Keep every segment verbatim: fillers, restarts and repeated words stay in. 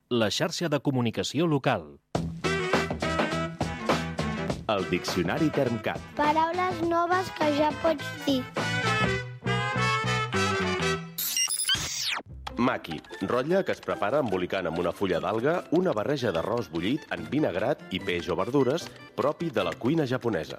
La xarxa de comunicació local. El diccionari Termcat. Paraules noves que ja pots dir. Maqui, rotlle que es prepara embolicant amb una fulla d'alga una barreja d'arròs bullit en vinagrat i peix o verdures propi de la cuina japonesa.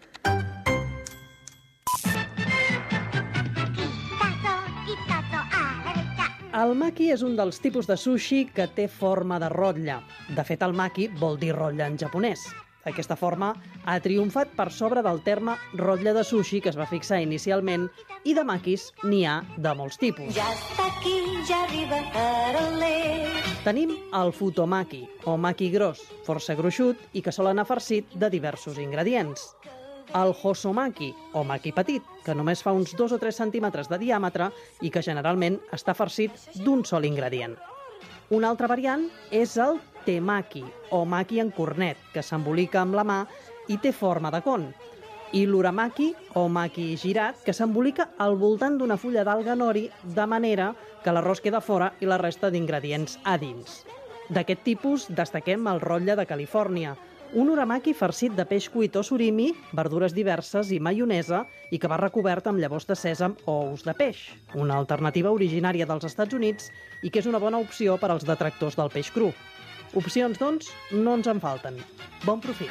El maki és un dels tipus de sushi que té forma de rotlle. De fet, el maki vol dir rotlle en japonès. Aquesta forma ha triomfat per sobre del terme rotlle de sushi que es va fixar inicialment i de makis n'hi ha de molts tipus. Ja està aquí, ja arriba Carolé. Tenim el futomaki, o maki gros, força gruixut i que sol anar farcit de diversos ingredients. El hosomaki, o maki petit, que només fa uns dos o tres centímetres de diàmetre i que generalment està farcit d'un sol ingredient. Una altra variant és el temaki, o maki en cornet, que s'embolica amb la mà i té forma de con. I l'uramaki, o maki girat, que s'embolica al voltant d'una fulla d'alga nori de manera que l'arròs queda fora i la resta d'ingredients a dins. D'aquest tipus destaquem el rotlle de Califòrnia, un uramaki farcit de peix cuit o surimi, verdures diverses i maionesa i que va recobert amb llavors de sèsam o ous de peix, una alternativa originària dels Estats Units i que és una bona opció per als detractors del peix cru. Opcions, doncs, no ens en falten. Bon profit!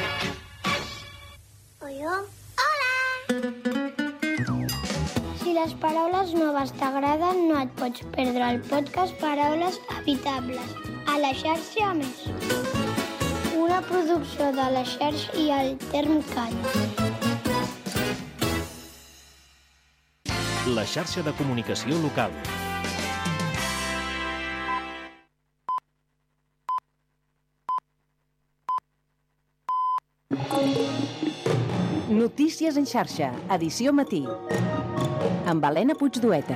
Hola! Si les paraules noves t'agraden, no et pots perdre el podcast Paraules Habitables a la xarxa Més. Una producció de la xarxa i el Termcat. La xarxa de comunicació local. Notícies en xarxa, edició matí. Amb Helena Puigdueta.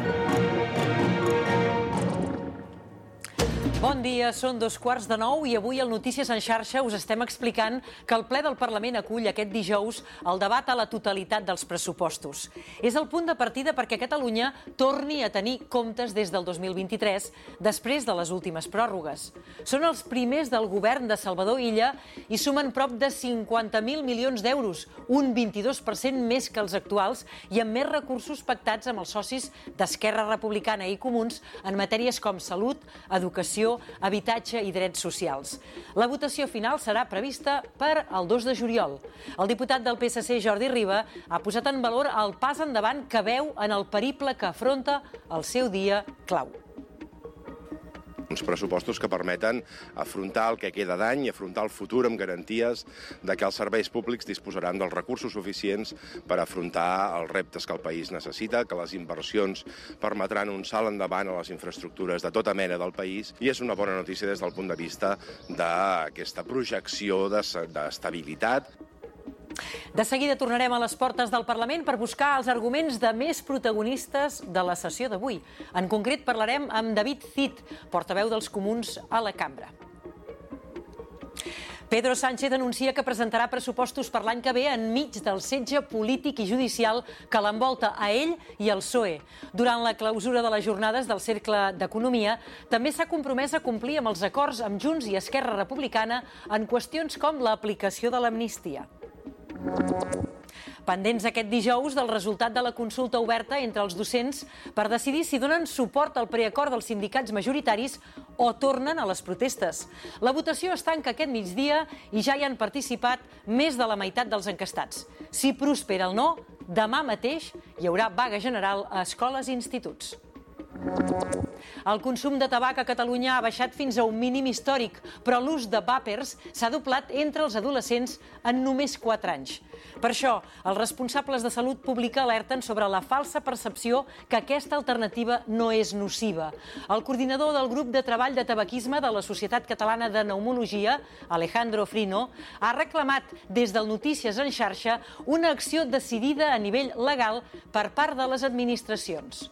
Bon dia, són dos quarts de nou i avui al Notícies en xarxa us estem explicant que el ple del Parlament acull aquest dijous el debat a la totalitat dels pressupostos. És el punt de partida perquè Catalunya torni a tenir comptes des del dos mil vint-i-tres, després de les últimes pròrrogues. Són els primers del govern de Salvador Illa i sumen prop de cinquanta mil milions d'euros, un vint-i-dos per cent més que els actuals i amb més recursos pactats amb els socis d'Esquerra Republicana i Comuns en matèries com salut, educació, habitatge i drets socials. La votació final serà prevista per el dos de juliol. El diputat del P S C, Jordi Riba, ha posat en valor el pas endavant que veu en el periple que afronta el seu dia clau. Uns pressupostos que permeten afrontar el que queda d'any i afrontar el futur amb garanties de que els serveis públics disposaran dels recursos suficients per afrontar els reptes que el país necessita, que les inversions permetran un salt endavant a les infraestructures de tota mena del país i és una bona notícia des del punt de vista d'aquesta projecció d'estabilitat. De seguida tornarem a les portes del Parlament per buscar els arguments de més protagonistes de la sessió d'avui. En concret parlarem amb David Cid, portaveu dels Comuns a la cambra. Pedro Sánchez anuncia que presentarà pressupostos per l'any que ve enmig del setge polític i judicial que l'envolta a ell i al P S O E. Durant la clausura de les jornades del Cercle d'Economia, també s'ha compromès a complir amb els acords amb Junts i Esquerra Republicana en qüestions com l'aplicació de l'amnistia. Pendents aquest dijous del resultat de la consulta oberta entre els docents per decidir si donen suport al preacord dels sindicats majoritaris o tornen a les protestes. La votació es tanca aquest migdia i ja hi han participat més de la meitat dels enquestats. Si prospera el no, demà mateix hi haurà vaga general a escoles i instituts. El consum de tabac a Catalunya ha baixat fins a un mínim històric, però l'ús de vàpers s'ha doblat entre els adolescents en només quatre anys. Per això, els responsables de Salut Pública alerten sobre la falsa percepció que aquesta alternativa no és nociva. El coordinador del grup de treball de tabaquisme de la Societat Catalana de Pneumologia, Alejandro Frino, ha reclamat des del Notícies en xarxa una acció decidida a nivell legal per part de les administracions.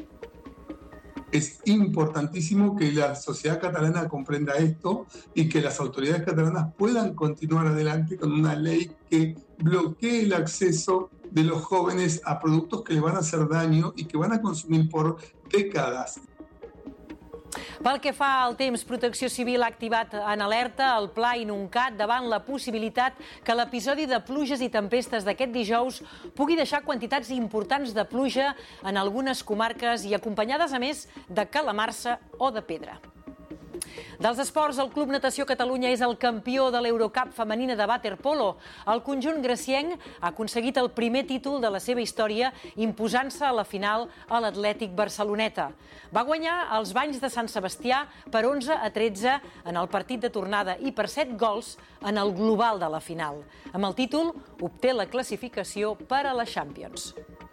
Es importantísimo que la sociedad catalana comprenda esto y que las autoridades catalanas puedan continuar adelante con una ley que bloquee el acceso de los jóvenes a productos que les van a hacer daño y que van a consumir por décadas. Pel que fa al temps, Protecció Civil ha activat en alerta el Pla Inuncat davant la possibilitat que l'episodi de pluges i tempestes d'aquest dijous pugui deixar quantitats importants de pluja en algunes comarques i acompanyades, a més, de calamarsa o de pedra. Dels esports, el Club Natació Catalunya és el campió de l'Eurocup femenina de waterpolo. El conjunt gracienc ha aconseguit el primer títol de la seva història imposant-se a la final a l'Atlètic Barceloneta. Va guanyar els Banys de Sant Sebastià per onze a tretze en el partit de tornada i per set gols en el global de la final. Amb el títol, obté la classificació per a la Champions.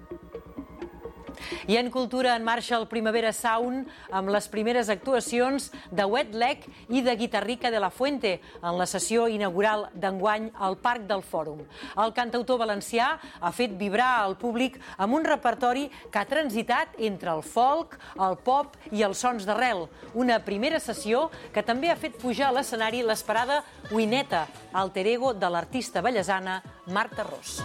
I en cultura, en marxa el Primavera Sound amb les primeres actuacions de Wet Leg i de Guitarrica de la Fuente en la sessió inaugural d'enguany al Parc del Fòrum. El cantautor valencià ha fet vibrar el públic amb un repertori que ha transitat entre el folk, el pop i els sons d'arrel. Una primera sessió que també ha fet pujar a l'escenari l'esperada Wineta, alter ego de l'artista ballesana Marta Ros.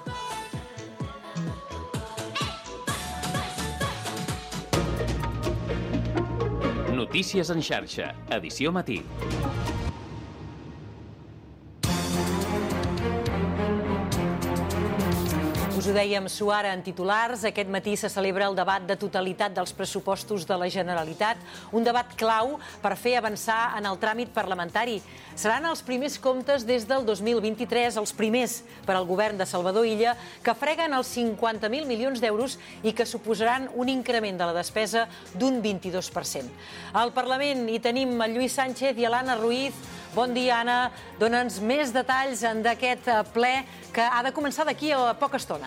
Notícies en xarxa, edició matí. Us ho dèiem suara en titulars. Aquest matí se celebra el debat de totalitat dels pressupostos de la Generalitat, un debat clau per fer avançar en el tràmit parlamentari. Seran els primers comptes des del dos mil vint-i-tres, els primers per al govern de Salvador Illa, que freguen els cinquanta mil milions d'euros i que suposaran un increment de la despesa d'un vint-i-dos per cent. Al Parlament hi tenim el Lluís Sánchez i l'Anna Ruiz. Bon dia, Anna. Dóna'ns més detalls d'aquest ple que ha de començar d'aquí a poca estona.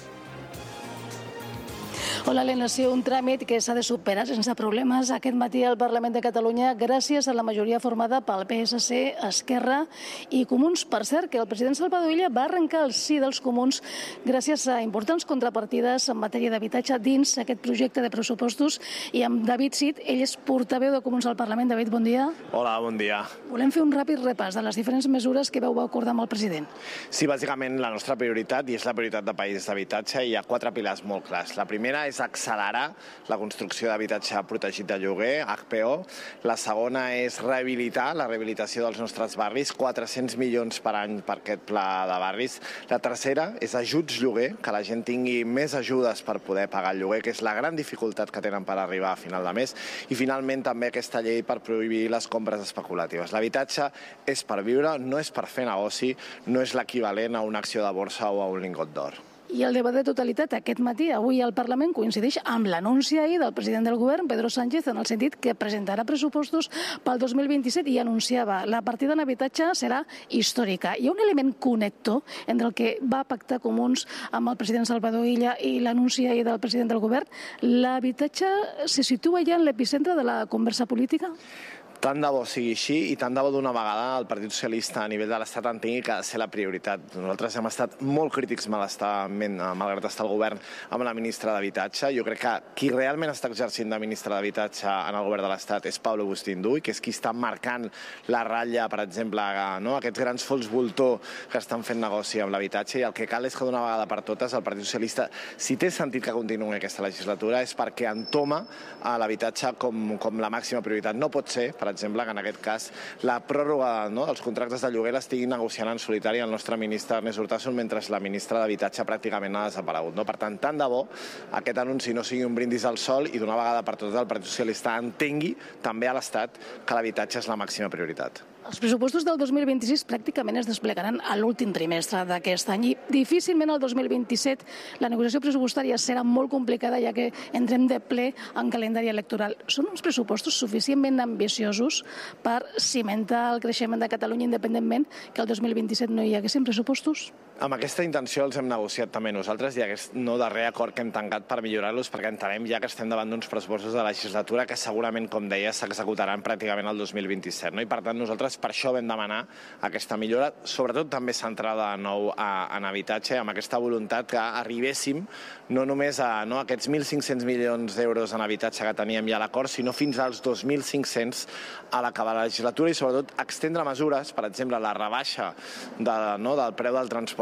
Hola, Helena. Sí, un tràmit que s'ha de superar sense problemes aquest matí al Parlament de Catalunya gràcies a la majoria formada pel P S C, Esquerra i Comuns. Per cert, que el president Salvador Illa va arrencar el sí dels Comuns gràcies a importants contrapartides en matèria d'habitatge dins aquest projecte de pressupostos. I amb David Cid, ell és portaveu de Comuns al Parlament. David, bon dia. Hola, bon dia. Volem fer un ràpid repàs de les diferents mesures que vau acordar amb el president. Sí, bàsicament la nostra prioritat, i és la prioritat de país d'habitatge, hi ha quatre pilars molt clars. La primera és accelerar la construcció d'habitatge protegit de lloguer, H P O. La segona és rehabilitar la rehabilitació dels nostres barris, quatre-cents milions per any per aquest pla de barris. La tercera és ajuts lloguer, que la gent tingui més ajudes per poder pagar el lloguer, que és la gran dificultat que tenen per arribar a final de mes. I finalment també aquesta llei per prohibir les compres especulatives. L'habitatge és per viure, no és per fer negoci, no és l'equivalent a una acció de borsa o a un lingot d'or. I el debat de totalitat aquest matí, avui al Parlament, coincideix amb l'anunci ahir del president del govern, Pedro Sánchez, en el sentit que presentarà pressupostos pel dos mil vint-i-set i anunciava la partida en habitatge serà històrica. Hi ha un element connector entre el que va pactar Comuns amb el president Salvador Illa i l'anunci ahir del president del govern. L'habitatge se situa ja en l'epicentre de la conversa política? Tant de bo sigui així i tant de bo d'una vegada el Partit Socialista a nivell de l'Estat entengui que ha de ser la prioritat. Nosaltres hem estat molt crítics, malgrat estar al govern, amb la ministra d'Habitatge. Jo crec que qui realment està exercint de ministra d'Habitatge en el govern de l'Estat és Pablo Bustinduy, que és qui està marcant la ratlla, per exemple, no? Aquests grans fons voltor que estan fent negoci amb l'habitatge, i el que cal és que d'una vegada per totes el Partit Socialista, si té sentit que continuï aquesta legislatura, és perquè entoma l'habitatge com, com la màxima prioritat. No pot ser, per exemple, que en aquest cas la pròrroga no, dels contractes de lloguer l'estigui negociant en solitari el nostre ministre Ernest Urtasun, mentre la ministra d'Habitatge pràcticament ha desaparegut. No? Per tant, tant de bo aquest anunci no sigui un brindis al sol i d'una vegada per totes el Partit Socialista entengui també a l'Estat que l'habitatge és la màxima prioritat. Els pressupostos del dos mil vint-i-sis pràcticament es desplegaran a l'últim trimestre d'aquest any i difícilment el dos mil vint-i-set la negociació pressupostària serà molt complicada ja que entrem de ple en calendari electoral. Són uns pressupostos suficientment ambiciosos per cimentar el creixement de Catalunya independentment que el dos mil vint-i-set no hi haguessin pressupostos? Amb aquesta intenció els hem negociat també nosaltres i aquest no darrer acord que hem tancat per millorar-los perquè entenem ja que estem davant d'uns pressupostos de legislatura que segurament, com deia, s'executaran pràcticament el dos mil vint-i-set. No? I per tant nosaltres per això vam demanar aquesta millora, sobretot també centrada de nou a, en habitatge, amb aquesta voluntat que arribéssim no només a no, aquests mil cinc-cents milions d'euros en habitatge que teníem ja a l'acord, sinó fins als dos mil cinc-cents a l'acabar la legislatura i sobretot extendre mesures, per exemple la rebaixa de, no, del preu del transport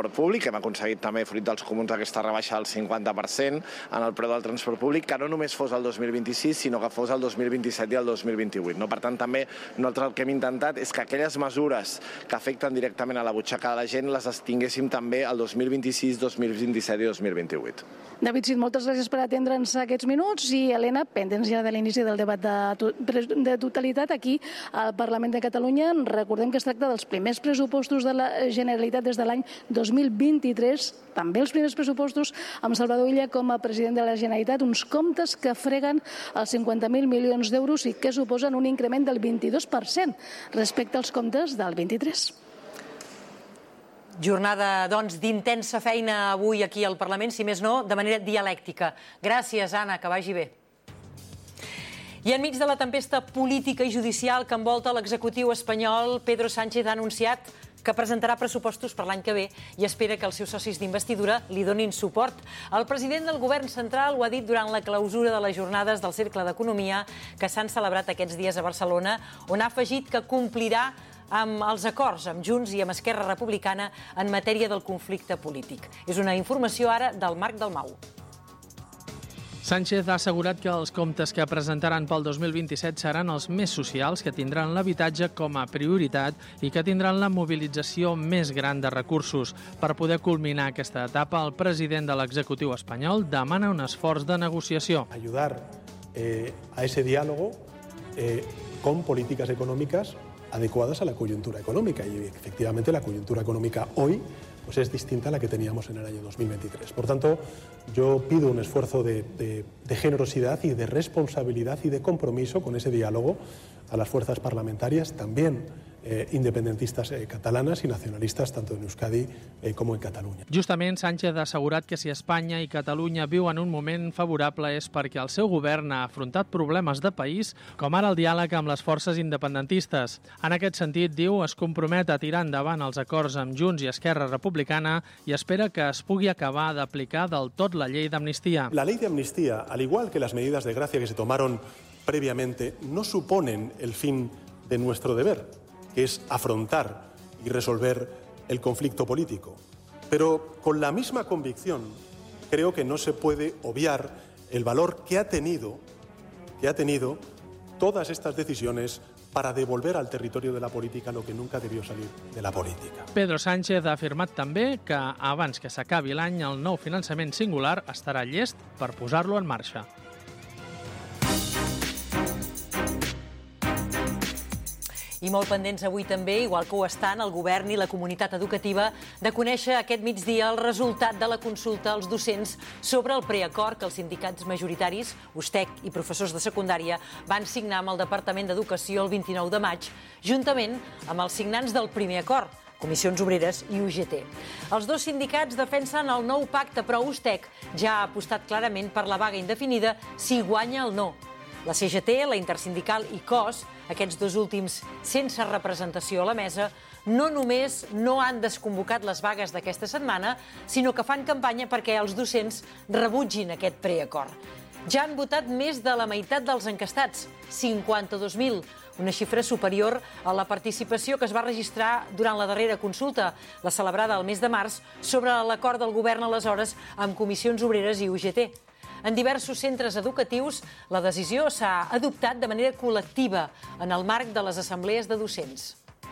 transport públic. Hem aconseguit també, fruit dels comuns, aquesta rebaixa del cinquanta per cent en el preu del transport públic, que no només fos el dos mil vint-i-sis, sinó que fos el dos mil vint-i-set i el dos mil vint-i-vuit. No? Per tant, també nosaltres el que hem intentat és que aquelles mesures que afecten directament a la butxaca de la gent les tinguéssim també el dos mil vint-i-sis, dos mil vint-i-set i dos mil vint-i-vuit. David Cid, moltes gràcies per atendre'ns aquests minuts i, Helena, pendents ja de l'inici del debat de, de totalitat aquí al Parlament de Catalunya. Recordem que es tracta dels primers pressupostos de la Generalitat des de l'any dos mil vint-i-tres, també els primers pressupostos amb Salvador Illa com a president de la Generalitat, uns comptes que freguen els cinquanta mil milions d'euros i que suposen un increment del vint-i-dos per cent respecte als comptes del vint-i-tres. Jornada, doncs, d'intensa feina avui aquí al Parlament, si més no, de manera dialèctica. Gràcies, Anna, que vagi bé. I enmig de la tempesta política i judicial que envolta l'executiu espanyol, Pedro Sánchez ha anunciat que presentarà pressupostos per l'any que ve i espera que els seus socis d'investidura li donin suport. El president del govern central ho ha dit durant la clausura de les jornades del Cercle d'Economia que s'han celebrat aquests dies a Barcelona, on ha afegit que complirà amb els acords amb Junts i amb Esquerra Republicana en matèria del conflicte polític. És una informació ara del Marc Dalmau. Sánchez ha assegurat que els comptes que presentaran pel dos mil vint-i-set seran els més socials, que tindran l'habitatge com a prioritat i que tindran la mobilització més gran de recursos. Per poder culminar aquesta etapa, el president de l'executiu espanyol demana un esforç de negociació. Ayudar eh, a ese diálogo eh, con políticas económicas adecuadas a la coyuntura económica. Y efectivamente la coyuntura económica hoy pues es distinta a la que teníamos en el año dos mil veintitrés. Por tanto, yo pido un esfuerzo de, de, de generosidad y de responsabilidad y de compromiso con ese diálogo a las fuerzas parlamentarias, también eh, independentistas eh, catalanas y nacionalistas, tanto en Euskadi eh, como en Catalunya. Justament, Sánchez ha assegurat que si Espanya i Catalunya viuen un moment favorable és perquè el seu govern ha afrontat problemes de país, com ara el diàleg amb les forces independentistes. En aquest sentit, diu, es compromet a tirar endavant els acords amb Junts i Esquerra Republicana i espera que es pugui acabar d'aplicar del tot la llei d'amnistia. La ley de amnistía, al igual que las medidas de gracia que se tomaron previamente, no suponen el fin de nuestro deber, que es afrontar y resolver el conflicto político. Pero con la misma convicción creo que no se puede obviar el valor que ha tenido, que ha tenido todas estas decisiones para devolver al territorio de la política lo que nunca debió salir de la política. Pedro Sánchez ha afirmat també que abans que s'acabi l'any el nou finançament singular estarà llest per posar-lo en marxa. I molt pendents avui també, igual que ho estan el govern i la comunitat educativa, de conèixer aquest migdia el resultat de la consulta als docents sobre el preacord que els sindicats majoritaris, USTEC i professors de secundària, van signar amb el Departament d'Educació el vint-i-nou de maig, juntament amb els signants del primer acord, Comissions Obreres i U G T. Els dos sindicats defensen el nou pacte, però USTEC ja ha apostat clarament per la vaga indefinida si guanya el no. La C G T, la Intersindical i C O S, aquests dos últims sense representació a la mesa, no només no han desconvocat les vagues d'aquesta setmana, sinó que fan campanya perquè els docents rebutgin aquest preacord. Ja han votat més de la meitat dels encastats, cinquanta-dos mil, una xifra superior a la participació que es va registrar durant la darrera consulta, la celebrada el mes de març, sobre l'acord del govern aleshores amb Comissions Obreres i U G T. En diversos centres educatius, la decisió s'ha adoptat de manera col·lectiva en el marc de les assemblees de docents.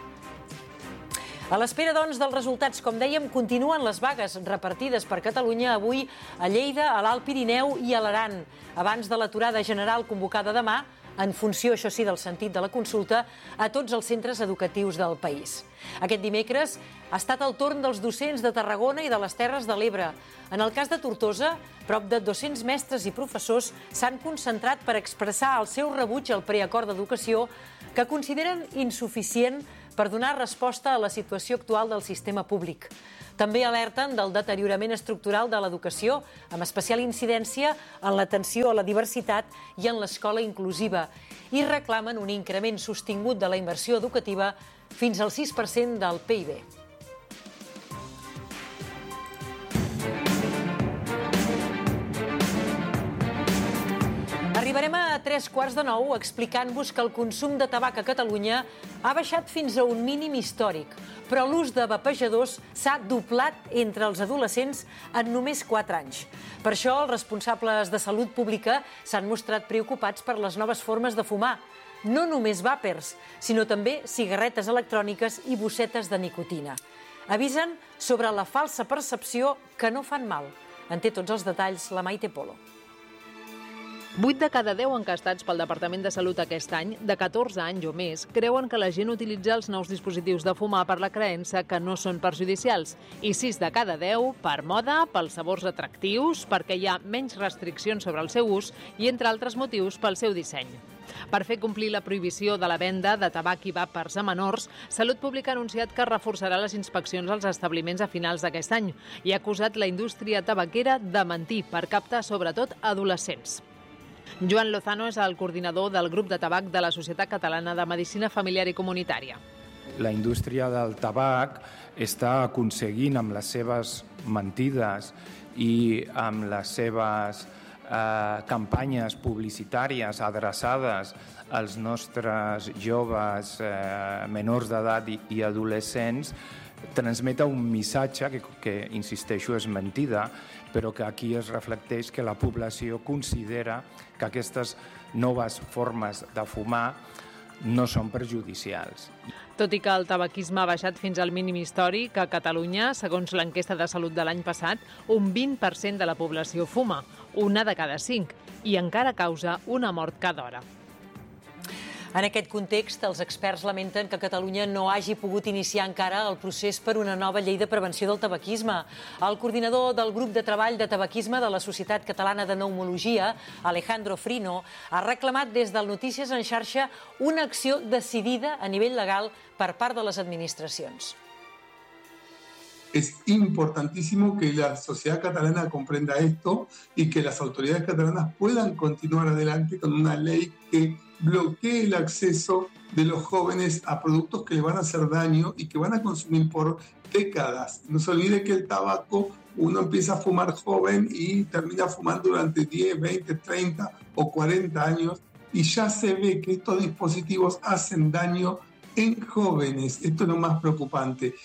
A l'espera, doncs, dels resultats, com dèiem, continuen les vagues repartides per Catalunya avui a Lleida, a l'Alt Pirineu i a l'Aran, abans de l'aturada general convocada demà, en funció, això sí, del sentit de la consulta, a tots els centres educatius del país. Aquest dimecres ha estat el torn dels docents de Tarragona i de les Terres de l'Ebre. En el cas de Tortosa, prop de dos-cents mestres i professors s'han concentrat per expressar el seu rebuig al preacord d'educació que consideren insuficient per donar resposta a la situació actual del sistema públic. També alerten del deteriorament estructural de l'educació, amb especial incidència en l'atenció a la diversitat i en l'escola inclusiva, i reclamen un increment sostingut de la inversió educativa fins al sis per cent del P I B. Arribarem a tres quarts de nou explicant-vos que el consum de tabac a Catalunya ha baixat fins a un mínim històric, però l'ús de vapejadors s'ha doblat entre els adolescents en només quatre anys. Per això, els responsables de salut pública s'han mostrat preocupats per les noves formes de fumar. No només vàpers, sinó també cigarretes electròniques i bossetes de nicotina. Avisen sobre la falsa percepció que no fan mal. En té tots els detalls la Maite Polo. vuit de cada deu encastats pel Departament de Salut aquest any, de catorze anys o més, creuen que la gent utilitza els nous dispositius de fumar per la creença que no són perjudicials, i sis de cada deu per moda, pels sabors atractius, perquè hi ha menys restriccions sobre el seu ús i, entre altres motius, pel seu disseny. Per fer complir la prohibició de la venda de tabac i vàpers a menors, Salut Pública ha anunciat que reforçarà les inspeccions als establiments a finals d'aquest any i ha acusat la indústria tabaquera de mentir per captar sobretot adolescents. Joan Lozano és el coordinador del grup de tabac de la Societat Catalana de Medicina Familiar i Comunitària. La indústria del tabac està aconseguint amb les seves mentides i amb les seves eh, campanyes publicitàries adreçades als nostres joves eh, menors d'edat i, i adolescents transmeta un missatge que, que, insisteixo, és mentida, però que aquí es reflecteix que la població considera que aquestes noves formes de fumar no són perjudicials. Tot i que el tabaquisme ha baixat fins al mínim històric, a Catalunya, segons l'enquesta de salut de l'any passat, un vint per cent de la població fuma, una de cada cinc, i encara causa una mort cada hora. En aquest context, els experts lamenten que Catalunya no hagi pogut iniciar encara el procés per una nova llei de prevenció del tabaquisme. El coordinador del grup de treball de tabaquisme de la Societat Catalana de Pneumologia, Alejandro Frino, ha reclamat des del Notícies en xarxa una acció decidida a nivell legal per part de les administracions. Es importantísimo que la sociedad catalana comprenda esto y que las autoridades catalanas puedan continuar adelante con una ley que bloquee el acceso de los jóvenes a productos que les van a hacer daño y que van a consumir por décadas. No se olvide que el tabaco uno empieza a fumar joven y termina fumando durante diez, veinte, treinta o cuarenta años y ya se ve que estos dispositivos hacen daño en jóvenes. Esto es lo más preocupante.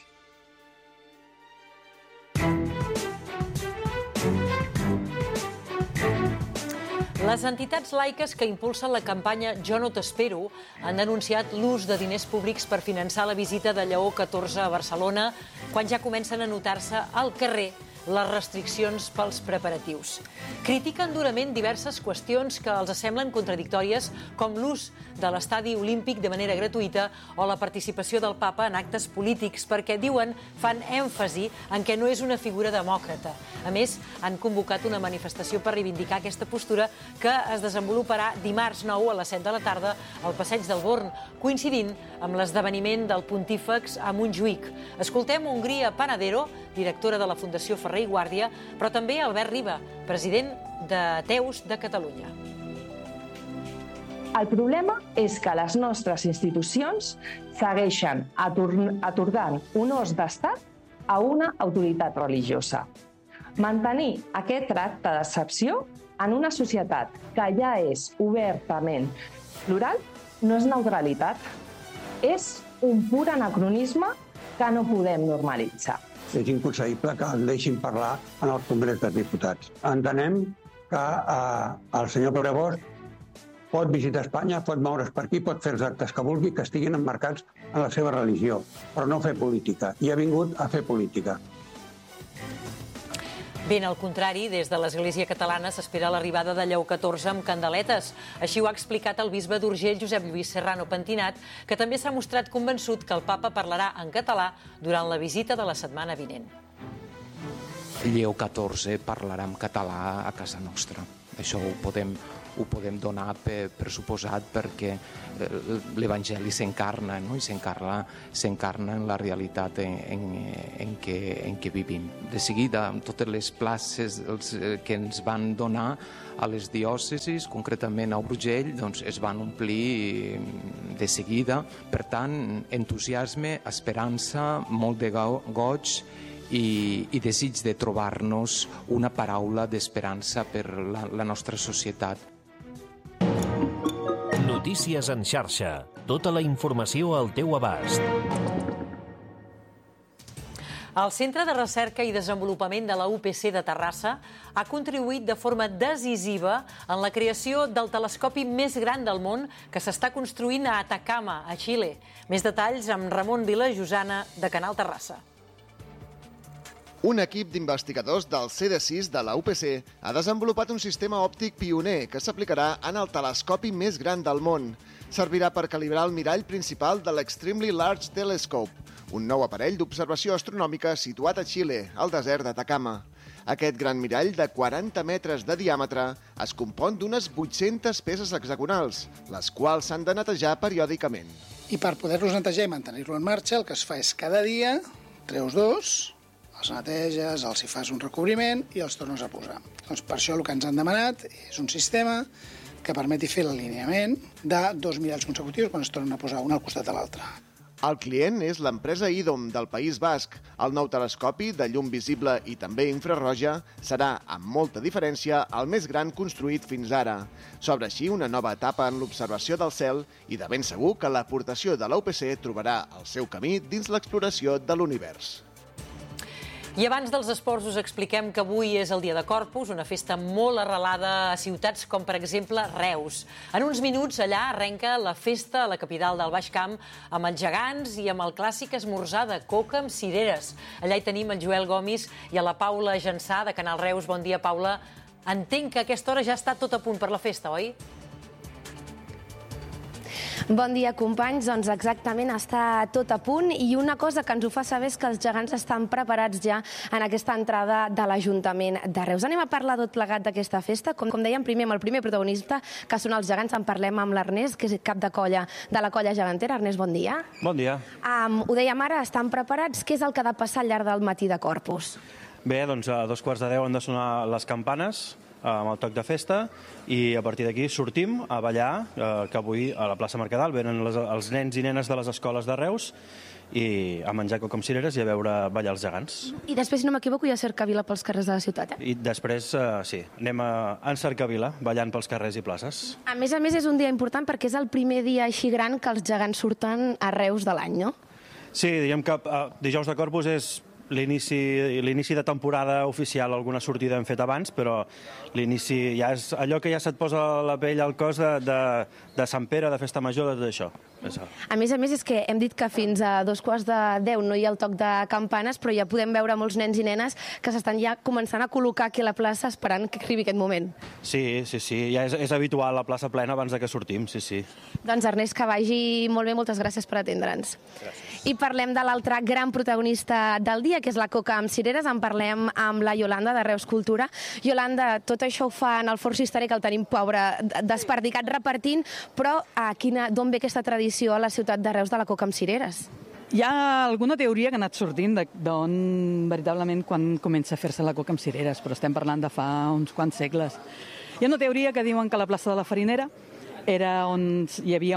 Les entitats laiques que impulsen la campanya Jo no t'espero han denunciat l'ús de diners públics per finançar la visita de Lleó catorze a Barcelona, quan ja comencen a notar-se al carrer les restriccions pels preparatius. Critiquen durament diverses qüestions que els semblen contradictòries, com l'ús de l'estadi olímpic de manera gratuïta o la participació del papa en actes polítics, perquè, diuen, fan èmfasi en què no és una figura demòcrata. A més, han convocat una manifestació per reivindicar aquesta postura que es desenvoluparà dimarts nou a les set de la tarda al Passeig del Born, coincidint amb l'esdeveniment del Pontífex a Montjuïc. Escoltem Hongria Panadero, directora de la Fundació Ferrer i Guàrdia, però també Albert Riba, president d'Ateus de Catalunya. El problema és que les nostres institucions segueixen atorgant honors d'estat a una autoritat religiosa. Mantenir aquest tracte d'excepció en una societat que ja és obertament plural no és neutralitat, és un pur anacronisme que no podem normalitzar. És inconcebible que el deixin parlar en el Congrés dels Diputats. Entenem que eh, el senyor Pere pot visitar Espanya, pot moure's per aquí, pot fer els actes que vulgui, que estiguin emmarcats en la seva religió, però no fer política. I ha vingut a fer política. Ben al contrari, des de l'Església Catalana s'espera l'arribada de Lleó catorze amb candeletes. Així ho ha explicat el bisbe d'Urgell, Josep Lluís Serrano Pentinat, que també s'ha mostrat convençut que el papa parlarà en català durant la visita de la setmana vinent. Lleó catorze parlarà en català a casa nostra. Això ho podem, ho podem donar per, per suposat perquè l'Evangeli s'encarna, no? I s'encarna en la realitat en, en, en, què, en què vivim. De seguida, amb totes les places els, que ens van donar a les diòcesis, concretament a Urgell, doncs es van omplir de seguida. Per tant, entusiasme, esperança, molt de goig i, i desig de trobar-nos una paraula d'esperança per la, la nostra societat. Notícies en xarxa. Tota la informació al teu abast. El Centre de Recerca i Desenvolupament de la U P C de Terrassa ha contribuït de forma decisiva en la creació del telescopi més gran del món que s'està construint a Atacama, a Xile. Més detalls amb Ramon Vila Josana, de Canal Terrassa. Un equip d'investigadors del C D sis de la U P C ha desenvolupat un sistema òptic pioner que s'aplicarà en el telescopi més gran del món. Servirà per calibrar el mirall principal de l'Extremely Large Telescope, un nou aparell d'observació astronòmica situat a Xile, al desert d'Atacama. Aquest gran mirall de quaranta metres de diàmetre es compon d'unes vuit-centes peces hexagonals, les quals s'han de netejar periòdicament. I per poder-los netejar i mantenir-lo en marxa, el que es fa és cada dia, treus dos, els neteges, els hi fas un recobriment i els tornes a posar. Doncs per això el que ens han demanat és un sistema que permeti fer l'alineament de dos miralls consecutius quan es tornen a posar un al costat de l'altre. El client és l'empresa IDOM del País Basc. El nou telescopi de llum visible i també infraroja serà, amb molta diferència, el més gran construït fins ara. S'obre així una nova etapa en l'observació del cel i de ben segur que l'aportació de la U P C trobarà el seu camí dins l'exploració de l'univers. I abans dels esports us expliquem que avui és el dia de Corpus, una festa molt arrelada a ciutats com, per exemple, Reus. En uns minuts allà arrenca la festa a la capital del Baix Camp amb els gegants i amb el clàssic esmorzar de coca amb cireres. Allà hi tenim el Joel Gomis i a la Paula Jansà, de Canal Reus. Bon dia, Paula. Entenc que a aquesta hora ja està tot a punt per la festa, oi? Bon dia, companys. Doncs exactament, està tot a punt i una cosa que ens ho fa saber és que els gegants estan preparats ja en aquesta entrada de l'Ajuntament de Reus. Anem a parlar tot plegat d'aquesta festa. Com, com dèiem, primer amb el primer protagonista, que són els gegants. En parlem amb l'Ernest, que és cap de colla de la colla gegantera. Ernest, bon dia. Bon dia. Um, ho dèiem ara, estan preparats. Què és el que ha de passar al llarg del matí de Corpus? Bé, doncs a dos quarts de deu han de sonar les campanes amb el toc de festa i a partir d'aquí sortim a ballar, eh, que avui a la plaça Mercadal venen les, els nens i nenes de les escoles de Reus i a menjar coca amb cireres i a veure ballar els gegants. I després, si no m'equivoco, hi ha cercavila pels carrers de la ciutat, eh? I després, eh, sí, anem a, en cercavila, ballant pels carrers i places. A més a més, és un dia important perquè és el primer dia així gran que els gegants surten a Reus de l'any, no? Sí, diguem que eh, dijous de Corpus és l'inici de temporada oficial. Alguna sortida hem fet abans, però l'inici ja és allò que ja se't posa la pell al cos de, de, de Sant Pere, de Festa Major, de tot això. A més a més, és que hem dit que fins a dos quarts de deu no hi ha el toc de campanes, però ja podem veure molts nens i nenes que s'estan ja començant a col·locar aquí a la plaça esperant que arribi aquest moment. Sí, sí, sí. Ja és, és habitual la plaça plena abans de que sortim, sí, sí. Doncs Ernest, que vagi molt bé, moltes gràcies per atendre'ns. I parlem de l'altre gran protagonista del dia, que és la coca amb cireres. En parlem amb la Yolanda, de Reus Cultura. Yolanda, tot això ho fa en el Fort Cisteró, que el tenim pobre, desperdicat, repartint, però d'on ve aquesta tradició a la ciutat de Reus de la coca amb cireres? Hi ha alguna teoria que ha anat sortint d'on veritablement quan comença a fer-se la coca amb cireres, però estem parlant de fa uns quants segles. Hi ha una teoria que diuen que la plaça de la Farinera era on hi havia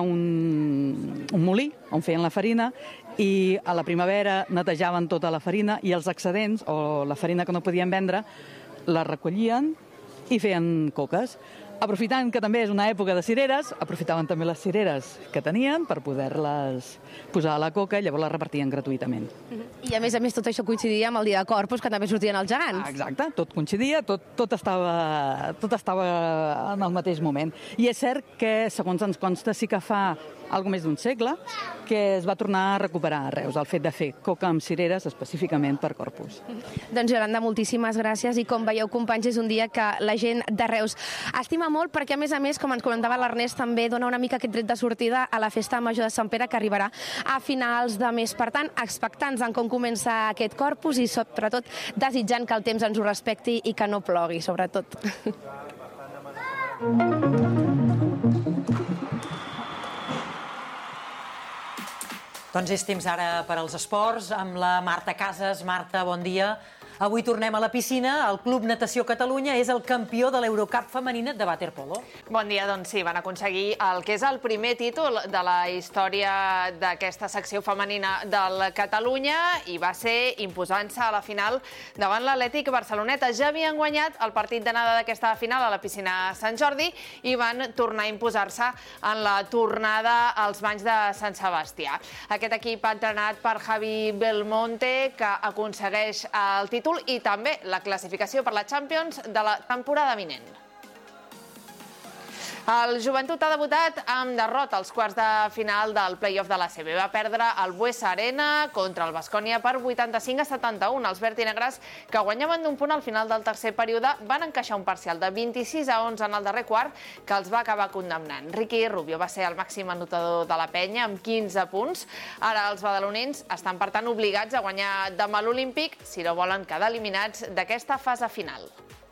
un, un molí on feien la farina i a la primavera netejaven tota la farina i els excedents, o la farina que no podien vendre, la recollien i feien coques. Aprofitant que també és una època de cireres, aprofitaven també les cireres que tenien per poder-les posar a la coca i llavors les repartien gratuïtament. I a més a més tot això coincidia amb el dia de Corpus, que també sortien els gegants. Ah, exacte, tot coincidia, tot, tot, estava, tot estava en el mateix moment. I és cert que, segons ens consta, sí que fa algo més d'un segle que es va tornar a recuperar a Reus, el fet de fer coca amb cireres específicament per Corpus. Doncs Yolanda, moltíssimes gràcies i com veieu, companys, és un dia que la gent de Reus estima molt perquè, a més a més, com ens comentava l'Ernest, també dona una mica aquest tret de sortida a la Festa Major de Sant Pere, que arribarà a finals de mes. Per tant, expectants en com comença aquest Corpus i, sobretot, desitjant que el temps ens ho respecti i que no plogui, sobretot. Doncs és temps ara per als esports amb la Marta Casas. Marta, bon dia. Avui tornem a la piscina. El Club Natació Catalunya és el campió de l'Eurocup femenina de waterpolo. Bon dia, doncs sí, van aconseguir el que és el primer títol de la història d'aquesta secció femenina del Catalunya i va ser imposant-se a la final davant l'Atlètic Barceloneta. Ja havien guanyat el partit d'anada d'aquesta final a la piscina Sant Jordi i van tornar a imposar-se en la tornada als banys de Sant Sebastià. Aquest equip entrenat per Javi Belmonte, que aconsegueix el títol i també la classificació per la Champions de la temporada vinent. El Joventut ha debutat amb derrota als quarts de final del play-off de l'A C B. Va perdre el Buesa Arena contra el Baskonia per vuitanta-cinc a setanta-un. Els verdinegres, que guanyaven d'un punt al final del tercer període, van encaixar un parcial de vint-i-sis a onze en el darrer quart, que els va acabar condemnant. Ricky Rubio va ser el màxim anotador de la penya, amb quinze punts. Ara els badalonins estan, per tant, obligats a guanyar demà l'Olímpic si no volen quedar eliminats d'aquesta fase final.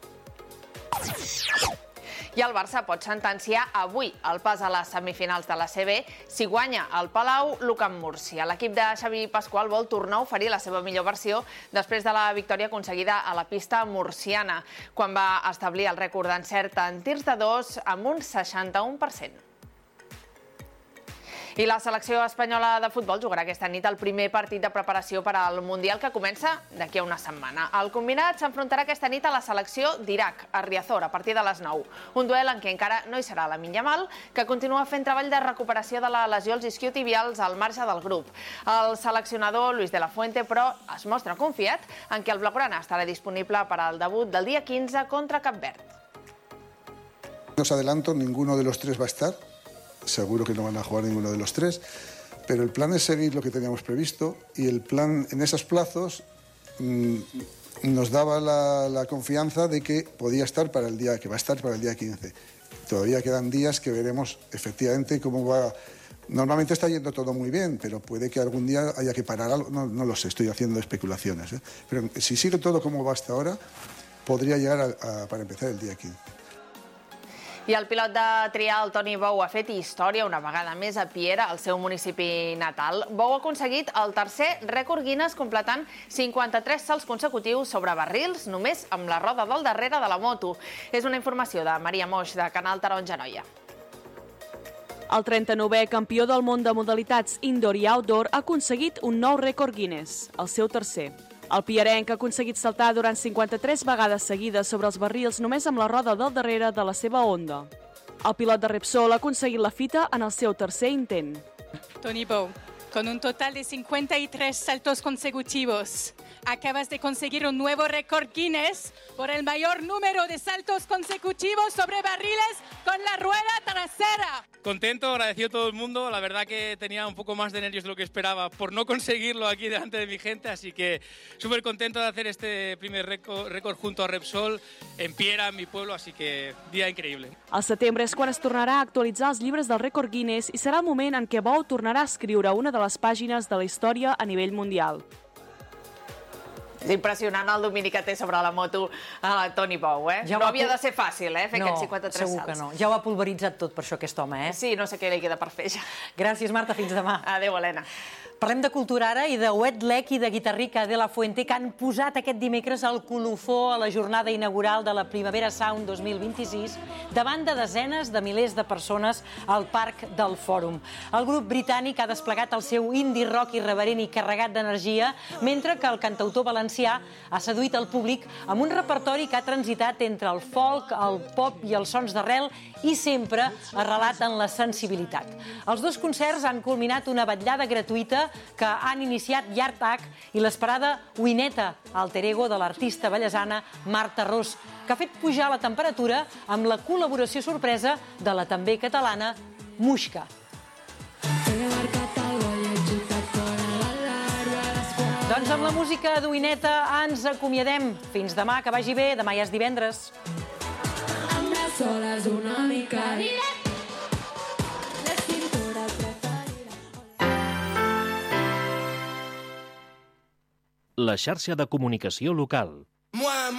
I el Barça pot sentenciar avui el pas a les semifinals de l'A C B si guanya el Palau l'U-Camp Múrcia. L'equip de Xavi Pasqual vol tornar a oferir la seva millor versió després de la victòria aconseguida a la pista murciana, quan va establir el rècord d'encert en tirs de dos amb un seixanta-u per cent. I la selecció espanyola de futbol jugarà aquesta nit el primer partit de preparació per al Mundial, que comença d'aquí a una setmana. El combinat s'enfrontarà aquesta nit a la selecció d'Iraq, a Riazor, a partir de les nou. Un duel en què encara no hi serà Lamine Yamal, que continua fent treball de recuperació de la lesió als isquiotibials al marge del grup. El seleccionador Luis de la Fuente, però, es mostra confiat en que el blaugrana estarà disponible per al debut del dia quinze contra Cap Verd. No os adelanto, ninguno de los tres va a estar. Seguro que no van a jugar ninguno de los tres, pero el plan es seguir lo que teníamos previsto y el plan en esos plazos mmm, nos daba la, la confianza de que podía estar para el día, que va a estar para el día quince. Todavía quedan días que veremos efectivamente cómo va. Normalmente está yendo todo muy bien, pero puede que algún día haya que parar algo. No, no lo sé, estoy haciendo especulaciones, ¿eh? Pero si sigue todo como va hasta ahora, podría llegar a, a, para empezar el día quince. I el pilot de trial, Toni Bou, ha fet història una vegada més a Piera, al seu municipi natal. Bou ha aconseguit el tercer rècord Guinness, completant cinquanta-tres salts consecutius sobre barrils, només amb la roda del darrere de la moto. És una informació de Maria Moix, de Canal Taronja Noia. El trenta-novè campió del món de modalitats indoor i outdoor ha aconseguit un nou rècord Guinness, el seu tercer. El piarenc ha aconseguit saltar durant cinquanta-tres vegades seguides sobre els barrils només amb la roda del darrere de la seva Honda. El pilot de Repsol ha aconseguit la fita en el seu tercer intent. Toni Bou, con un total de cincuenta y tres saltos consecutivos, acabas de conseguir un nuevo récord Guinness por el mayor número de saltos consecutivos sobre barriles con la rueda trasera. Contento, agradecido a todo el mundo. La verdad que tenía un poco más de nervios de lo que esperaba por no conseguirlo aquí delante de mi gente, así que súper contento de hacer este primer récord, récord junto a Repsol en Piera, en mi pueblo, así que día increíble. Al setembre és quan es tornarà a actualitzar els llibres del rècord Guinness i serà el moment en què Bou tornarà a escriure una de les pàgines de la història a nivell mundial. És impressionant el domini que té sobre la moto a Toni Bou, eh? Ja no havia de ser fàcil, eh, fer no, aquests cinquanta-tres segur salts. Que no. Ja ho ha pulveritzat tot per això aquest home, eh? Sí, no sé què li queda per fer ja. Gràcies, Marta. Fins demà. Adéu, Helena. Parlem de cultura ara i de Wet Leg i de Guitarrica de la Fuente, que han posat aquest dimecres el colofó a la jornada inaugural de la Primavera Sound dos mil vint-i-sis davant de desenes de milers de persones al Parc del Fòrum. El grup britànic ha desplegat el seu indie rock irreverent i carregat d'energia, mentre que el cantautor valencià ha seduït el públic amb un repertori que ha transitat entre el folk, el pop i els sons d'arrel i sempre arrelat en la sensibilitat. Els dos concerts han culminat una vetllada gratuïta que han iniciat Yard Act i l'esperada Wineta, alter ego de l'artista ballesana Marta Ros, que ha fet pujar la temperatura amb la col·laboració sorpresa de la també catalana Muixca. Doncs amb la música d'Uineta ens acomiadem. Fins demà, que vagi bé. Demà ja és divendres. Amb les soles una mica... La xarxa de comunicació local.